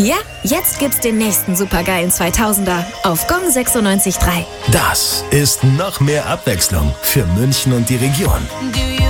Ja, jetzt gibt's den nächsten supergeilen 2000er auf Gong 96.3. Das ist noch mehr Abwechslung für München und die Region.